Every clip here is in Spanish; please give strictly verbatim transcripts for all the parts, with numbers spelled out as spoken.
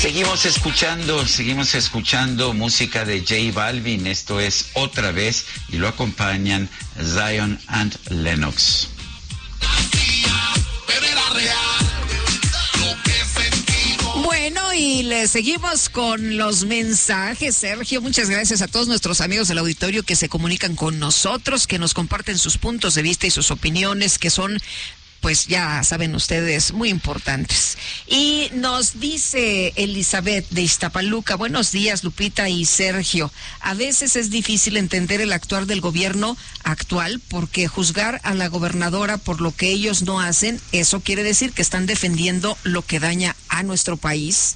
Seguimos escuchando, seguimos escuchando música de J Balvin. Esto es Otra Vez y lo acompañan Zion and Lennox. Bueno, y le seguimos con los mensajes, Sergio. Muchas gracias a todos nuestros amigos del auditorio que se comunican con nosotros, que nos comparten sus puntos de vista y sus opiniones, que son, pues ya saben ustedes, muy importantes. Y nos dice Elizabeth de Iztapaluca: buenos días, Lupita y Sergio. A veces es difícil entender el actuar del gobierno actual, porque juzgar a la gobernadora por lo que ellos no hacen, eso quiere decir que están defendiendo lo que daña a nuestro país.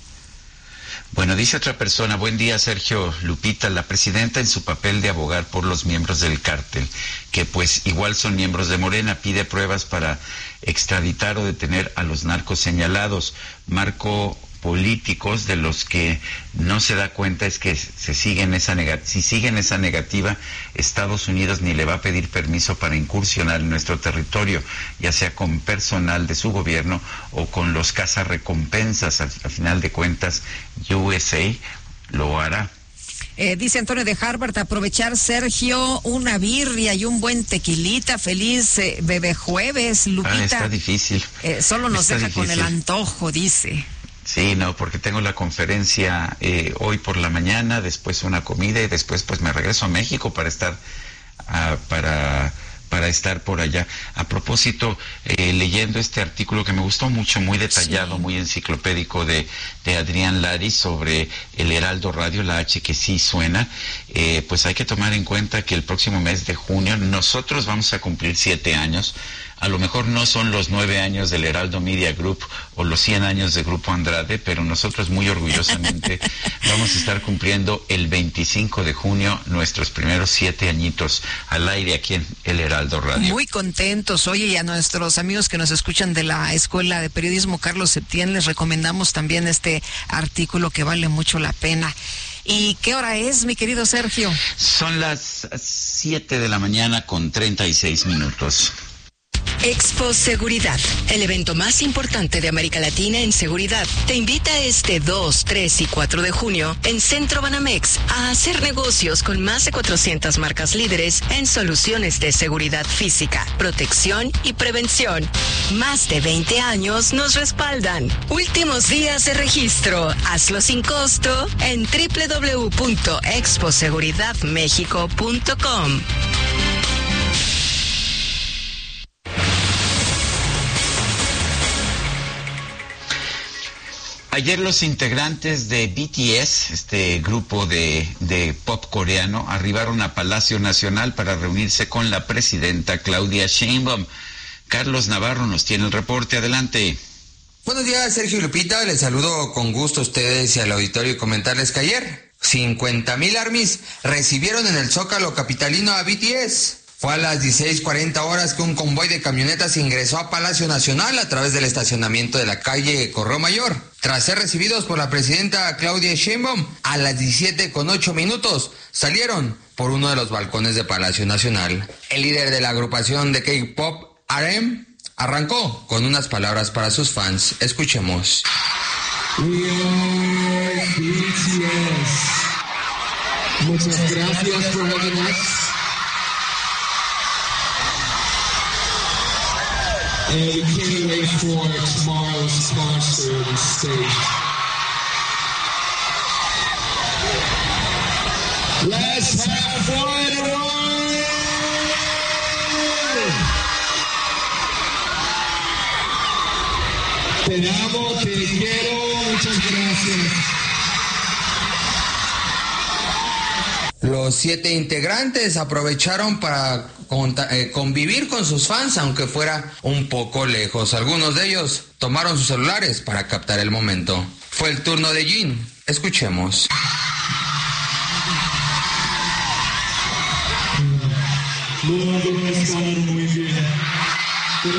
Bueno, dice otra persona: buen día, Sergio, Lupita. La presidenta, en su papel de abogar por los miembros del cártel, que pues igual son miembros de Morena, pide pruebas para extraditar o detener a los narcos señalados. Marco políticos de los que no se da cuenta es que se siguen esa neg- si siguen esa negativa, Estados Unidos ni le va a pedir permiso para incursionar en nuestro territorio, ya sea con personal de su gobierno o con los cazarrecompensas. Al, al final de cuentas, U S A lo hará. Eh, dice Antonio de Harvard: aprovechar, Sergio, una birria y un buen tequilita. Feliz eh, bebé jueves, Lupita. Ah, está difícil. Eh, solo nos está deja difícil. con el antojo, dice. Sí, no, porque tengo la conferencia eh, hoy por la mañana, después una comida y después pues me regreso a México para estar uh, para para estar por allá. A propósito, eh, leyendo este artículo que me gustó mucho, muy detallado, sí, muy enciclopédico de, de Adrián Lari sobre el Heraldo Radio, la H que sí suena, eh, pues hay que tomar en cuenta que el próximo mes de junio nosotros vamos a cumplir siete años. A lo mejor no son los nueve años del Heraldo Media Group o los cien años de Grupo Andrade, pero nosotros muy orgullosamente vamos a estar cumpliendo el veinticinco de junio nuestros primeros siete añitos al aire aquí en el Heraldo Radio. Muy contentos. Oye, y a nuestros amigos que nos escuchan de la Escuela de Periodismo Carlos Septién les recomendamos también este artículo que vale mucho la pena. ¿Y qué hora es, mi querido Sergio? Son las siete de la mañana con treinta y seis minutos. Expo Seguridad, el evento más importante de América Latina en seguridad, te invita este dos, tres y cuatro de junio en Centro Banamex a hacer negocios con más de cuatrocientas marcas líderes en soluciones de seguridad física, protección y prevención. Más de veinte años nos respaldan. Últimos días de registro. Hazlo sin costo en doble u doble u doble u punto expo seguridad mexico punto com. Ayer los integrantes de B T S, este grupo de, de pop coreano, arribaron a Palacio Nacional para reunirse con la presidenta Claudia Sheinbaum. Carlos Navarro nos tiene el reporte. Adelante. Buenos días, Sergio y Lupita. Les saludo con gusto a ustedes y al auditorio y comentarles que ayer cincuenta mil armies recibieron en el Zócalo capitalino a B T S. Fue a las dieciséis cuarenta horas que un convoy de camionetas ingresó a Palacio Nacional a través del estacionamiento de la calle Correo Mayor. Tras ser recibidos por la presidenta Claudia Sheinbaum, a las diecisiete con ocho minutos salieron por uno de los balcones de Palacio Nacional. El líder de la agrupación de K-pop, R E M, arrancó con unas palabras para sus fans. Escuchemos. We are B T S. Muchas gracias por having us. And we can't wait for tomorrow's sponsor on stage. Let's have fun, everyone! Te amo, te quiero, muchas gracias. Los siete integrantes aprovecharon para convivir con sus fans, aunque fuera un poco lejos. Algunos de ellos tomaron sus celulares para captar el momento. Fue el turno de Jin. Escuchemos. No, no están muy bien. Pero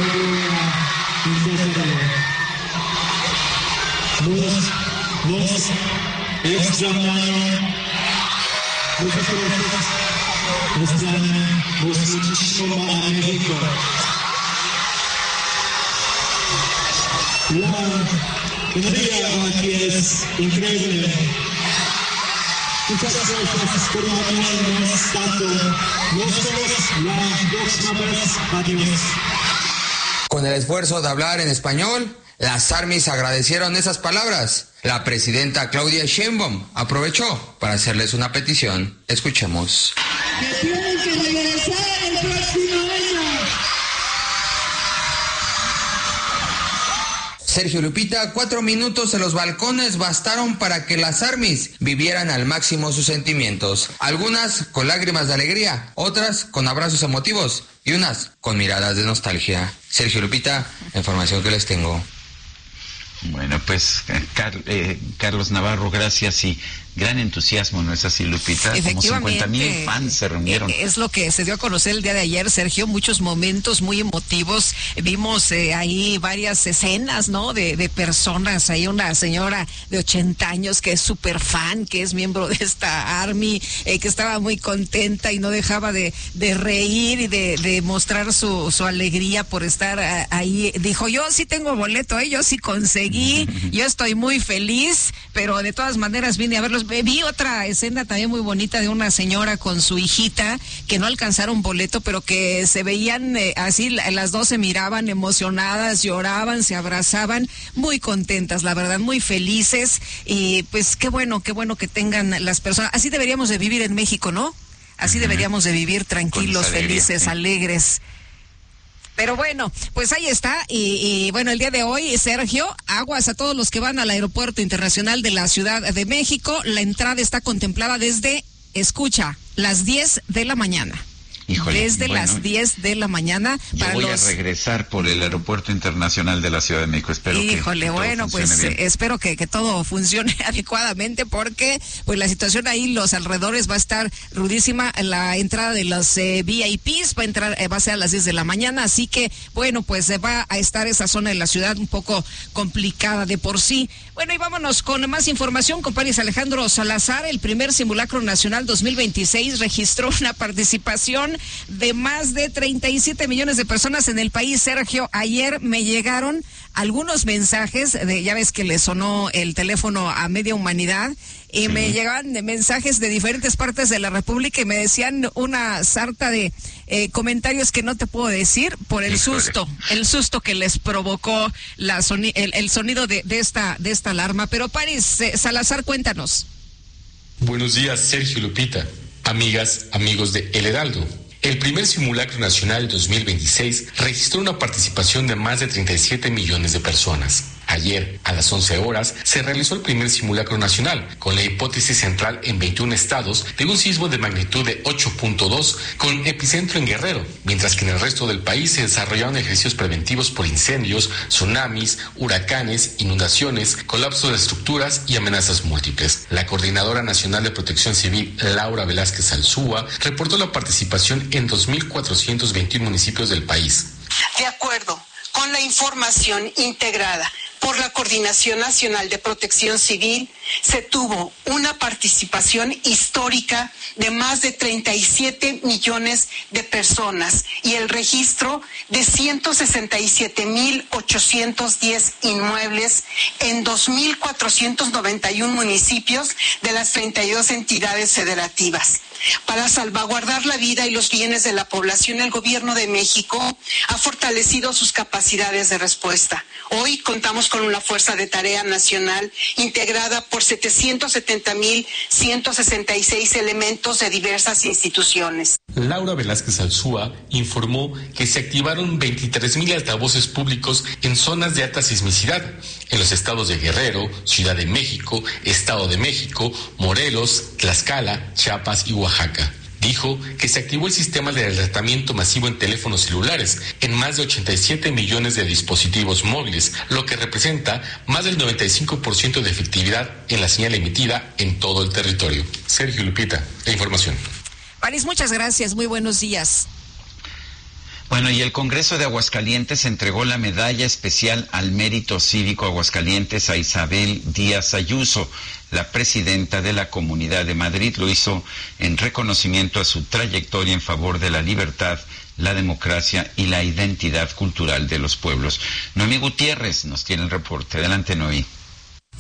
nos, nos extrañaron. Muchas gracias. Extrañamos muchísimo a México. One, Un día aquí es increíble. Muchas gracias por apoyarnos tanto. Nos vemos la próxima vez. Adiós. Con el esfuerzo de hablar en español, las ARMYs agradecieron esas palabras. La presidenta Claudia Sheinbaum aprovechó para hacerles una petición. Escuchemos. Que tienen que regresar el próximo año. Sergio Lupita, cuatro minutos en los balcones bastaron para que las ARMYs vivieran al máximo sus sentimientos. Algunas con lágrimas de alegría, otras con abrazos emotivos y unas con miradas de nostalgia. Sergio Lupita, la información que les tengo. Bueno, pues Car eh, Carlos Navarro, gracias y gran entusiasmo, ¿no es así, Lupita? Como cincuenta mil fans se reunieron. Es lo que se dio a conocer el día de ayer, Sergio, muchos momentos muy emotivos. Vimos eh, ahí varias escenas, ¿no? De, de personas, hay una señora de ochenta años que es súper fan, que es miembro de esta ARMY, eh, que estaba muy contenta y no dejaba de, de reír y de, de mostrar su, su alegría por estar a, ahí. Dijo, yo sí tengo boleto, ¿eh? Yo sí conseguí, yo estoy muy feliz, pero de todas maneras vine a verlos. Vi otra escena también muy bonita de una señora con su hijita que no alcanzaron boleto, pero que se veían eh, así, las dos se miraban emocionadas, lloraban, se abrazaban, muy contentas, la verdad, muy felices. Y pues qué bueno, qué bueno que tengan las personas. Así deberíamos de vivir en México, ¿no? Así uh-huh. deberíamos de vivir tranquilos, alegría, felices, sí. alegres. Pero bueno, pues ahí está, y, y bueno, el día de hoy, Sergio, aguas a todos los que van al Aeropuerto Internacional de la Ciudad de México. La entrada está contemplada desde, escucha, las diez de la mañana. Híjole, desde bueno, las diez de la mañana. Yo para voy los... a regresar por el Aeropuerto Internacional de la Ciudad de México. Espero Híjole, que, que bueno, pues eh, espero que, que todo funcione adecuadamente, porque pues la situación ahí, los alrededores va a estar rudísima. La entrada de los eh, V I Ps va a entrar, eh, va a ser a las diez de la mañana, así que bueno, pues eh, va a estar esa zona de la ciudad un poco complicada de por sí. Bueno, y vámonos con más información con Paris Alejandro Salazar. El primer simulacro nacional dos mil veintiséis registró una participación de más de treinta y siete millones de personas en el país. Sergio, ayer me llegaron algunos mensajes, de, ya ves que le sonó el teléfono a media humanidad, y sí. me llegaban de mensajes de diferentes partes de la República y me decían una sarta de eh, comentarios que no te puedo decir por el Híjole. susto, el susto que les provocó la soni el, el sonido de, de esta de esta alarma. Pero Paris eh, Salazar, cuéntanos. Buenos días, Sergio, Lupita, amigas, amigos de El Heraldo. El primer simulacro nacional dos mil veintiséis registró una participación de más de treinta y siete millones de personas. Ayer, a las once horas, se realizó el primer simulacro nacional, con la hipótesis central en veintiún estados de un sismo de magnitud de ocho punto dos, con epicentro en Guerrero, mientras que en el resto del país se desarrollaron ejercicios preventivos por incendios, tsunamis, huracanes, inundaciones, colapso de estructuras y amenazas múltiples. La Coordinadora Nacional de Protección Civil, Laura Velázquez Alzúa, reportó la participación en dos mil cuatrocientos veintiún municipios del país. De acuerdo con la información integrada por la Coordinación Nacional de Protección Civil, se tuvo una participación histórica de más de treinta y siete millones de personas y el registro de ciento sesenta y siete mil ochocientos diez inmuebles en dos mil cuatrocientos noventa y uno municipios de las treinta y dos entidades federativas. Para salvaguardar la vida y los bienes de la población, el Gobierno de México ha fortalecido sus capacidades de respuesta. Hoy contamos con una fuerza de tarea nacional integrada por setecientos setenta mil ciento sesenta y seis elementos de diversas instituciones. Laura Velázquez Alzúa informó que se activaron veintitrés mil altavoces públicos en zonas de alta sismicidad, en los estados de Guerrero, Ciudad de México, Estado de México, Morelos, Tlaxcala, Chiapas y Oaxaca. Dijo que se activó el sistema de alertamiento masivo en teléfonos celulares en más de ochenta y siete millones de dispositivos móviles, lo que representa más del noventa y cinco por ciento de efectividad en la señal emitida en todo el territorio. Sergio, Lupita, la información. Paris, muchas gracias, muy buenos días. Bueno, y el Congreso de Aguascalientes entregó la medalla especial al mérito cívico Aguascalientes a Isabel Díaz Ayuso. La presidenta de la Comunidad de Madrid lo hizo en reconocimiento a su trayectoria en favor de la libertad, la democracia y la identidad cultural de los pueblos. Noemí Gutiérrez nos tiene el reporte. Adelante, Noemí.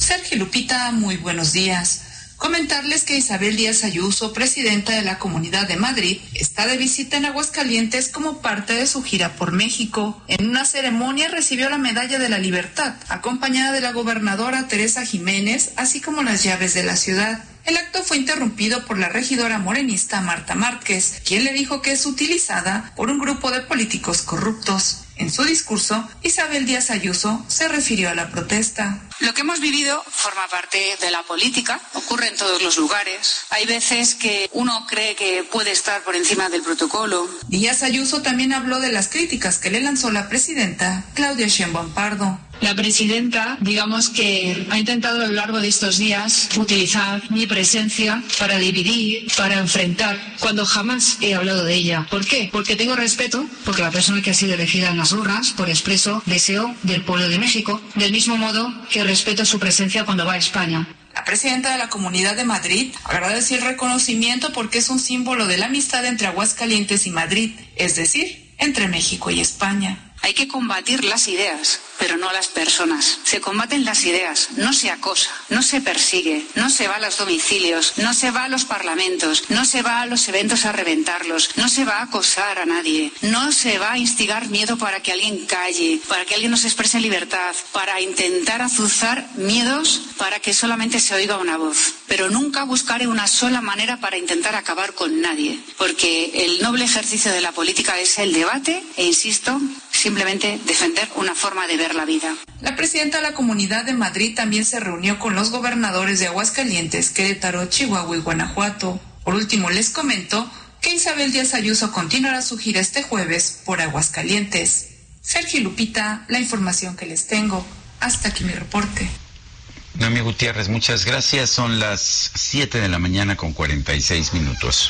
Sergio Lupita, muy buenos días. Comentarles que Isabel Díaz Ayuso, presidenta de la Comunidad de Madrid, está de visita en Aguascalientes como parte de su gira por México. En una ceremonia recibió la Medalla de la Libertad, acompañada de la gobernadora Teresa Jiménez, así como las llaves de la ciudad. El acto fue interrumpido por la regidora morenista Marta Márquez, quien le dijo que es utilizada por un grupo de políticos corruptos. En su discurso, Isabel Díaz Ayuso se refirió a la protesta. Lo que hemos vivido forma parte de la política, ocurre en todos los lugares. Hay veces que uno cree que puede estar por encima del protocolo. Díaz Ayuso también habló de las críticas que le lanzó la presidenta Claudia Sheinbaum Pardo. La presidenta, digamos que ha intentado a lo largo de estos días utilizar mi presencia para dividir, para enfrentar, cuando jamás he hablado de ella. ¿Por qué? Porque tengo respeto, porque la persona que ha sido elegida en las urnas por expreso deseo del pueblo de México, del mismo modo que respeto su presencia cuando va a España. La presidenta de la Comunidad de Madrid agradeció el reconocimiento porque es un símbolo de la amistad entre Aguascalientes y Madrid, es decir, entre México y España. Hay que combatir las ideas, pero no las personas. Se combaten las ideas, no se acosa, no se persigue, no se va a los domicilios, no se va a los parlamentos, no se va a los eventos a reventarlos, no se va a acosar a nadie, no se va a instigar miedo para que alguien calle, para que alguien no se exprese en libertad, para intentar azuzar miedos para que solamente se oiga una voz. Pero nunca buscaré una sola manera para intentar acabar con nadie, porque el noble ejercicio de la política es el debate e, insisto, simplemente defender una forma de ver la vida. La presidenta de la Comunidad de Madrid también se reunió con los gobernadores de Aguascalientes, Querétaro, Chihuahua y Guanajuato. Por último, les comento que Isabel Díaz Ayuso continuará su gira este jueves por Aguascalientes. Sergio Lupita, la información que les tengo. Hasta aquí mi reporte. Noemí Gutiérrez, muchas gracias. Son las siete de la mañana con cuarenta y seis minutos.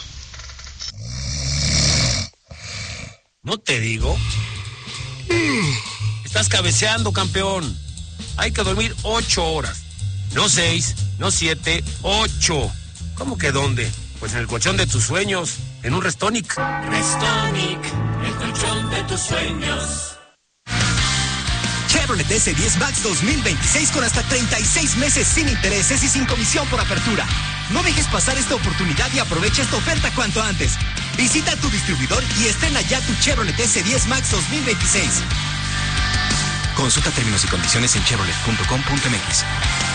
¿No te digo? Estás cabeceando, campeón. Hay que dormir ocho horas. No seis, no siete, ocho. ¿Cómo que dónde? Pues en el colchón de tus sueños, en un Restonic. Restonic, el colchón de tus sueños. Chevrolet S diez Max dos mil veintiséis con hasta treinta y seis meses sin intereses y sin comisión por apertura. No dejes pasar esta oportunidad y aprovecha esta oferta cuanto antes. Visita tu distribuidor y estrena ya tu Chevrolet S diez Max dos mil veintiséis. Consulta términos y condiciones en chevrolet punto com punto m x.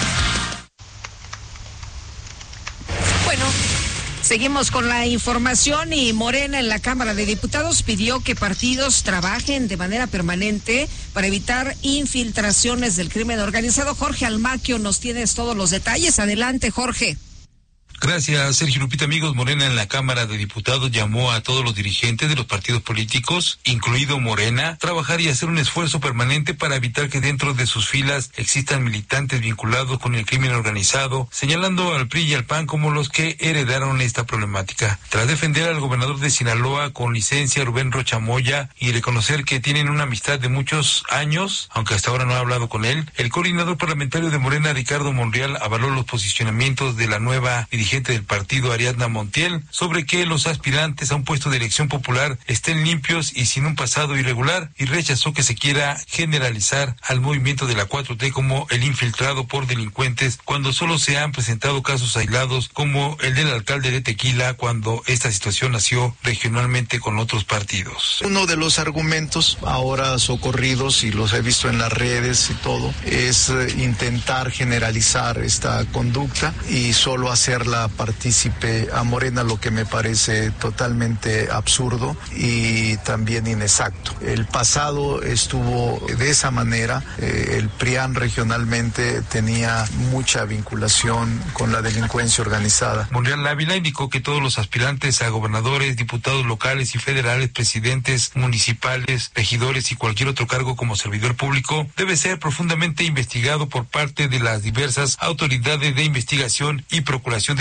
Bueno, seguimos con la información y Morena en la Cámara de Diputados pidió que partidos trabajen de manera permanente para evitar infiltraciones del crimen organizado. Jorge Almaquio, nos tienes todos los detalles. Adelante, Jorge. Gracias, Sergio Lupita. Amigos, Morena en la Cámara de Diputados llamó a todos los dirigentes de los partidos políticos, incluido Morena, a trabajar y hacer un esfuerzo permanente para evitar que dentro de sus filas existan militantes vinculados con el crimen organizado, señalando al P R I y al P A N como los que heredaron esta problemática. Tras defender al gobernador de Sinaloa con licencia, Rubén Rocha Moya, y reconocer que tienen una amistad de muchos años, aunque hasta ahora no ha hablado con él, el coordinador parlamentario de Morena, Ricardo Monreal, avaló los posicionamientos de la nueva dirigente del partido, Ariadna Montiel, sobre que los aspirantes a un puesto de elección popular estén limpios y sin un pasado irregular, y rechazó que se quiera generalizar al movimiento de la cuatro T como el infiltrado por delincuentes, cuando solo se han presentado casos aislados como el del alcalde de Tequila, cuando esta situación nació regionalmente con otros partidos. Uno de los argumentos ahora socorridos, y los he visto en las redes y todo, es intentar generalizar esta conducta y solo hacerla partícipe a Morena, lo que me parece totalmente absurdo y también inexacto. El pasado estuvo de esa manera, eh, el P R I A N regionalmente tenía mucha vinculación con la delincuencia organizada. Monreal Ávila indicó que todos los aspirantes a gobernadores, diputados locales y federales, presidentes municipales, regidores y cualquier otro cargo como servidor público debe ser profundamente investigado por parte de las diversas autoridades de investigación y procuración de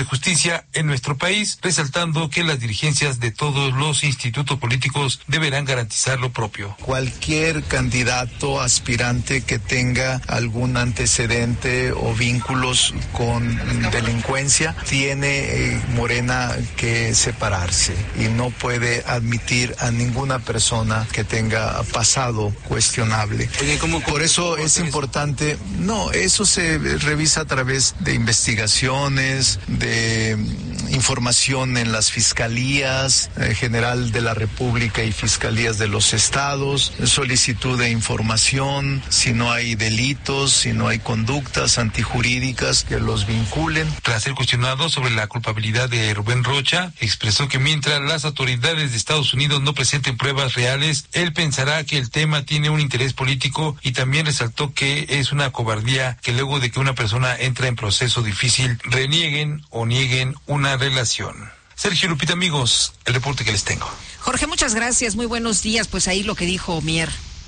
de justicia en nuestro país, resaltando que las dirigencias de todos los institutos políticos deberán garantizar lo propio. Cualquier candidato aspirante que tenga algún antecedente o vínculos con delincuencia tiene eh, Morena que separarse y no puede admitir a ninguna persona que tenga pasado cuestionable. Oye, ¿cómo, cómo, Por eso cómo es eso? importante, no, eso se revisa a través de investigaciones, de información en las fiscalías eh, general de la República y fiscalías de los estados, solicitud de información, si no hay delitos, si no hay conductas antijurídicas que los vinculen. Tras ser cuestionado sobre la culpabilidad de Rubén Rocha, expresó que mientras las autoridades de Estados Unidos no presenten pruebas reales, él pensará que el tema tiene un interés político, y también resaltó que es una cobardía que luego de que una persona entra en proceso difícil renieguen o nieguen una relación. Sergio, Lupita, amigos, el reporte que les tengo. Jorge, muchas gracias, muy buenos días. Pues ahí lo que dijo Mier.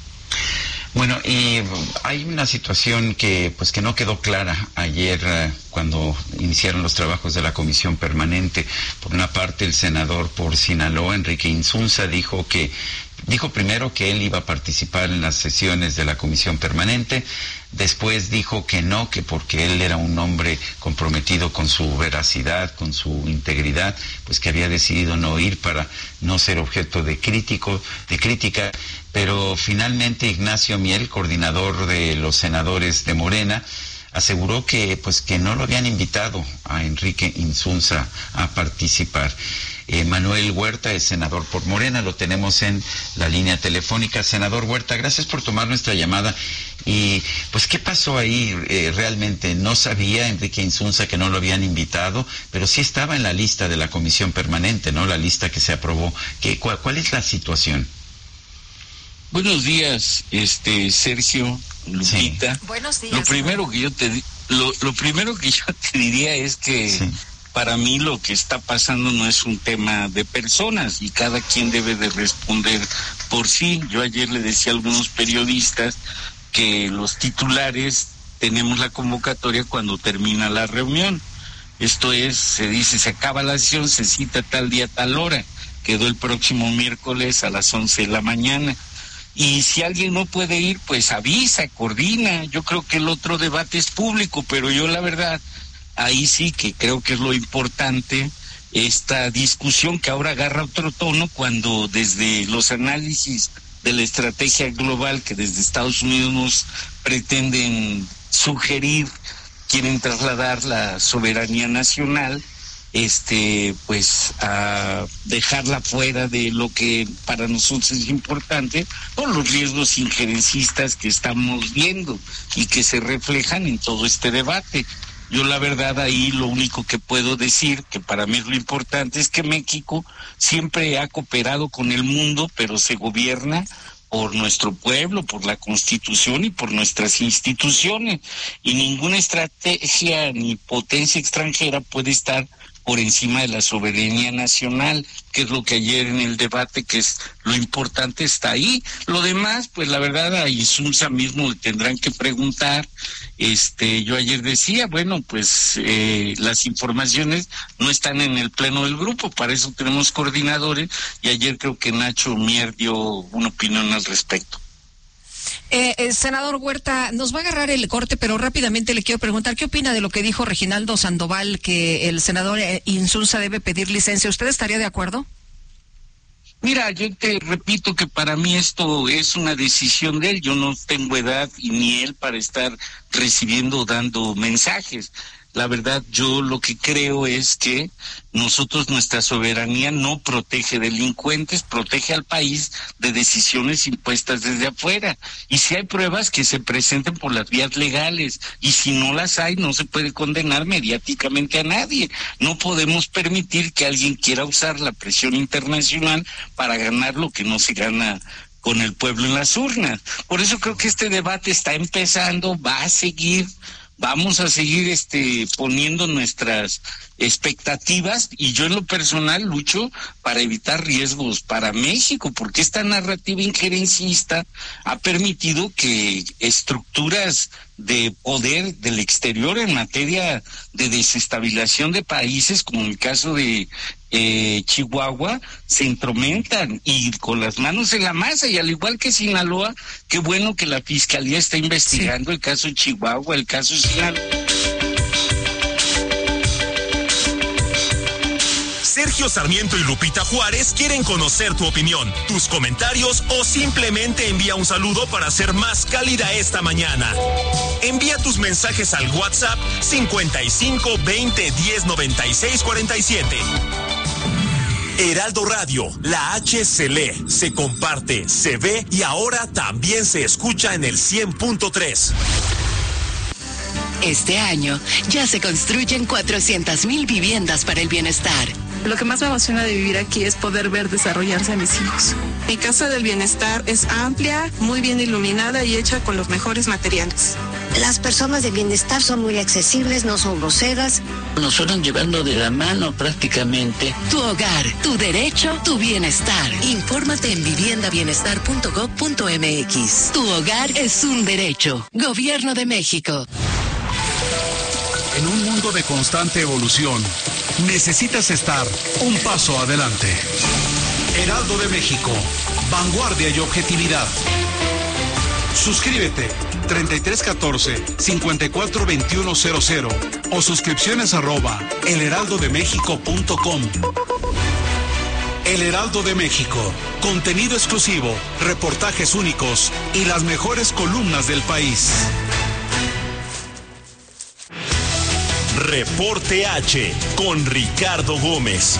Bueno, y hay una situación que pues que no quedó clara ayer eh, cuando iniciaron los trabajos de la comisión permanente. Por una parte, el senador por Sinaloa, Enrique Insunza, dijo que dijo primero que él iba a participar en las sesiones de la comisión permanente. Después dijo que no, que porque él era un hombre comprometido con su veracidad, con su integridad, pues que había decidido no ir para no ser objeto de crítico, de crítica. Pero finalmente Ignacio Mier, coordinador de los senadores de Morena, aseguró que pues que no lo habían invitado a Enrique Insunza a participar. Eh, Manuel Huerta es senador por Morena, lo tenemos en la línea telefónica. Senador Huerta, gracias por tomar nuestra llamada. Y pues, ¿qué pasó ahí? Eh, realmente no sabía Enrique Insunza que no lo habían invitado, pero sí estaba en la lista de la comisión permanente, ¿no? La lista que se aprobó. ¿Qué, cuál, cuál es la situación? Buenos días, este Sergio, Lupita. Sí. Buenos días. Lo primero que yo te lo, lo primero que yo te diría es que sí. Para mí lo que está pasando no es un tema de personas y cada quien debe de responder por sí. Yo ayer le decía a algunos periodistas que los titulares tenemos la convocatoria cuando termina la reunión. Esto es, se dice, se acaba la sesión, se cita tal día, tal hora. Quedó el próximo miércoles a las once de la mañana. Y si alguien no puede ir, pues avisa, coordina. Yo creo que el otro debate es público, pero yo la verdad, ahí sí que creo que es lo importante, esta discusión que ahora agarra otro tono cuando desde los análisis de la estrategia global que desde Estados Unidos nos pretenden sugerir, quieren trasladar la soberanía nacional, este pues a dejarla fuera de lo que para nosotros es importante por los riesgos injerencistas que estamos viendo y que se reflejan en todo este debate. Yo la verdad ahí lo único que puedo decir, que para mí es lo importante, es que México siempre ha cooperado con el mundo, pero se gobierna por nuestro pueblo, por la Constitución y por nuestras instituciones. Y ninguna estrategia ni potencia extranjera puede estar por encima de la soberanía nacional, que es lo que ayer en el debate, que es lo importante, está ahí. Lo demás, pues la verdad a Insunza mismo le tendrán que preguntar. Este, yo ayer decía, bueno, pues eh, las informaciones no están en el pleno del grupo, para eso tenemos coordinadores, y ayer creo que Nacho Mier dio una opinión al respecto. Eh, eh, senador Huerta, nos va a agarrar el corte, pero rápidamente le quiero preguntar, ¿qué opina de lo que dijo Reginaldo Sandoval, que el senador eh, Insunza debe pedir licencia? ¿Usted estaría de acuerdo? Mira, yo te repito que para mí esto es una decisión de él. Yo no tengo edad y ni él para estar recibiendo o dando mensajes. La verdad, yo lo que creo es que nosotros, nuestra soberanía no protege delincuentes, protege al país de decisiones impuestas desde afuera. Y si hay pruebas, que se presenten por las vías legales. Y si no las hay, no se puede condenar mediáticamente a nadie. No podemos permitir que alguien quiera usar la presión internacional para ganar lo que no se gana con el pueblo en las urnas. Por eso creo que este debate está empezando, va a seguir. Vamos a seguir este poniendo nuestras expectativas y yo en lo personal lucho para evitar riesgos para México, porque esta narrativa injerencista ha permitido que estructuras de poder del exterior en materia de desestabilización de países, como en el caso de eh, Chihuahua, se entromentan y con las manos en la masa, y al igual que Sinaloa, qué bueno que la Fiscalía está investigando sí. el caso de Chihuahua, el caso de Sinaloa. Sergio Sarmiento y Lupita Juárez quieren conocer tu opinión, tus comentarios o simplemente envía un saludo para ser más cálida esta mañana. Envía tus mensajes al WhatsApp cincuenta y cinco veinte diez noventa y seis cuarenta y siete. Heraldo Radio, la H se lee, se comparte, se ve y ahora también se escucha en el cien punto tres. Este año ya se construyen cuatrocientas mil viviendas para el bienestar. Lo que más me emociona de vivir aquí es poder ver desarrollarse a mis hijos. Mi casa del bienestar es amplia, muy bien iluminada y hecha con los mejores materiales. Las personas de bienestar son muy accesibles, no son groseras. Nos fueron llevando de la mano prácticamente. Tu hogar, tu derecho, tu bienestar. Infórmate en vivienda bienestar punto gob punto eme equis. Tu hogar es un derecho. Gobierno de México. En un mundo de constante evolución, necesitas estar un paso adelante. Heraldo de México, vanguardia y objetividad. Suscríbete treinta y tres catorce cincuenta y cuatro veintiuno cero cero o suscripciones arroba elheraldodemexico punto com. El Heraldo de México, contenido exclusivo, reportajes únicos y las mejores columnas del país. Reporte H con Ricardo Gómez.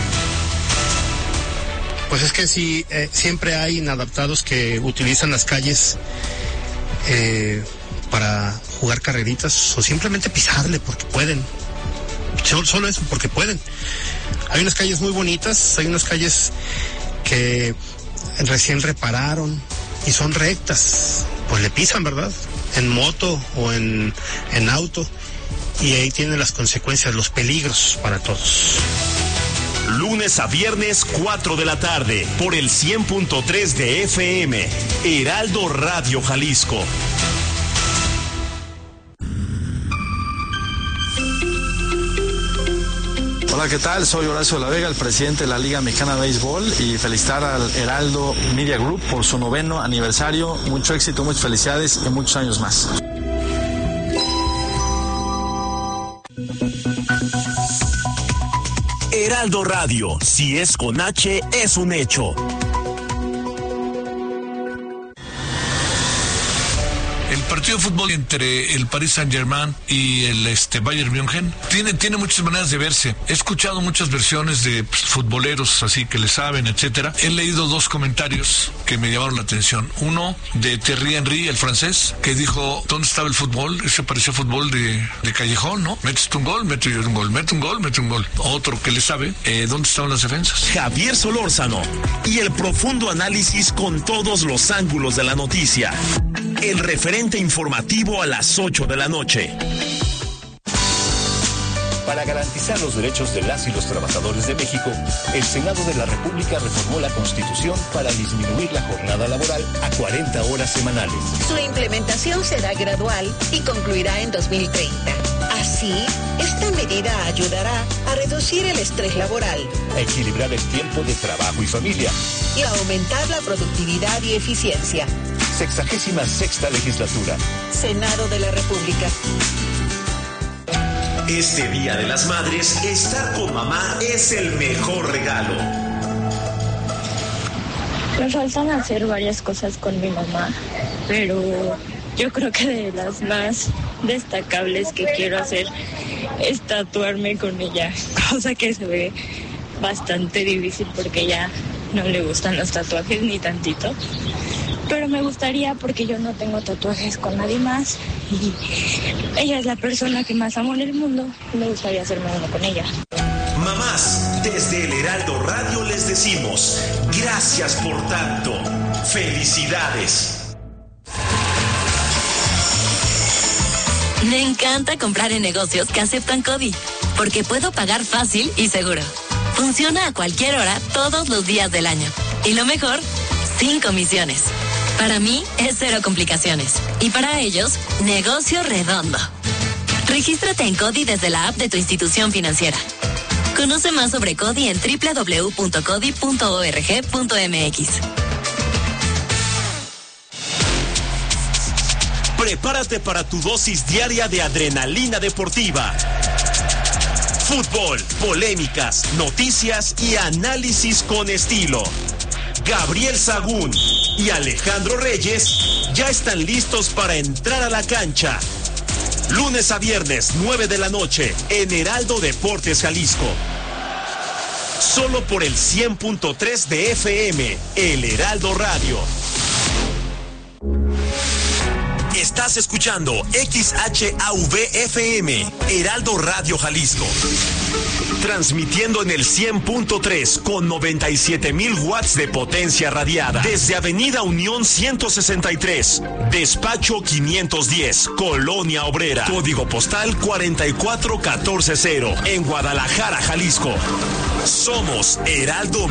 Pues es que sí, eh, siempre hay inadaptados que utilizan las calles eh, para jugar carreritas o simplemente pisarle porque pueden. Solo, solo eso, porque pueden. Hay unas calles muy bonitas, hay unas calles que recién repararon y son rectas. Pues le pisan, ¿verdad? En moto o en, en auto. Y ahí tienen las consecuencias, los peligros para todos. Lunes a viernes, cuatro de la tarde, por el cien punto tres de F M, Heraldo Radio Jalisco. Hola, ¿qué tal? Soy Horacio de la Vega, el presidente de la Liga Mexicana de Béisbol, y felicitar al Heraldo Media Group por su noveno aniversario. Mucho éxito, muchas felicidades y muchos años más. Heraldo Radio, si es con H, es un hecho. El partido de fútbol entre el Paris Saint-Germain y el este, Bayern München tiene, tiene muchas maneras de verse. He escuchado muchas versiones de pues, futboleros así que le saben, etcétera. He leído dos comentarios que me llamaron la atención. Uno de Thierry Henry, el francés, que dijo, ¿dónde estaba el fútbol? Ese parecía fútbol de, de callejón, ¿no? Metes un gol, metes un gol, metes un gol, metes un gol. Otro que le sabe, eh, ¿dónde estaban las defensas? Javier Solórzano y el profundo análisis con todos los ángulos de la noticia. El referente informativo a las ocho de la noche. Para garantizar los derechos de las y los trabajadores de México, el Senado de la República reformó la Constitución para disminuir la jornada laboral a cuarenta horas semanales. Su implementación será gradual y concluirá en dos mil treinta. Así, esta medida ayudará a reducir el estrés laboral, a equilibrar el tiempo de trabajo y familia y a aumentar la productividad y eficiencia. Sexagésima sexta legislatura. Senado de la República. Este Día de las Madres, estar con mamá es el mejor regalo. Me faltan hacer varias cosas con mi mamá, pero yo creo que de las más destacables que quiero hacer es tatuarme con ella, cosa que se ve bastante difícil porque ya no le gustan los tatuajes ni tantito. Pero me gustaría porque yo no tengo tatuajes con nadie más y ella es la persona que más amo en el mundo y me gustaría hacerme uno con ella. Mamás, desde el Heraldo Radio les decimos, gracias por tanto. Felicidades. Me encanta comprar en negocios que aceptan CODI, porque puedo pagar fácil y seguro. Funciona a cualquier hora, todos los días del año. Y lo mejor, sin comisiones. Para mí es cero complicaciones. Y para ellos, negocio redondo. Regístrate en CODI desde la app de tu institución financiera. Conoce más sobre CODI en doble u doble u doble u punto codi punto org punto m x. Prepárate para tu dosis diaria de adrenalina deportiva. Fútbol, polémicas, noticias y análisis con estilo. Gabriel Sagún y Alejandro Reyes ya están listos para entrar a la cancha. Lunes a viernes, nueve de la noche, en Heraldo Deportes Jalisco. Solo por el cien punto tres de F M, El Heraldo Radio. Estás escuchando X H A V F M, Heraldo Radio Jalisco. Transmitiendo en el cien punto tres con noventa y siete mil watts de potencia radiada. Desde Avenida Unión ciento sesenta y tres, Despacho quinientos diez, Colonia Obrera. Código postal cuarenta y cuatro catorce cero, en Guadalajara, Jalisco. Somos Heraldo